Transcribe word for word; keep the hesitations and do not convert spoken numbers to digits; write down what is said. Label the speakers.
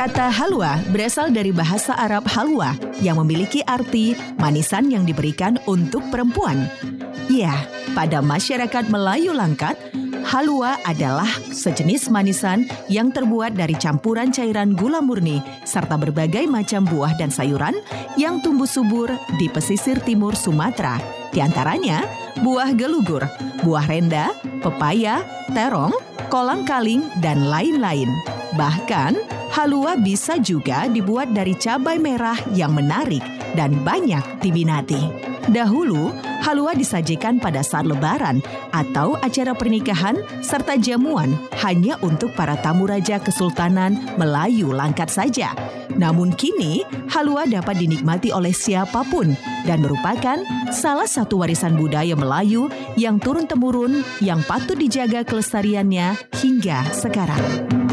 Speaker 1: Kata halwa berasal dari bahasa Arab halwa yang memiliki arti manisan yang diberikan untuk perempuan. Ya, pada masyarakat Melayu Langkat, halwa adalah sejenis manisan yang terbuat dari campuran cairan gula murni serta berbagai macam buah dan sayuran yang tumbuh subur di pesisir timur Sumatera. Di antaranya buah gelugur, buah renda, pepaya, terong, kolang-kaling, dan lain-lain. Bahkan, halwa bisa juga dibuat dari cabai merah yang menarik dan banyak diminati. Dahulu, halwa disajikan pada saat lebaran atau acara pernikahan serta jamuan hanya untuk para tamu raja Kesultanan Melayu Langkat saja. Namun kini, halwa dapat dinikmati oleh siapapun dan merupakan salah satu warisan budaya Melayu yang turun-temurun yang patut dijaga kelestariannya hingga sekarang.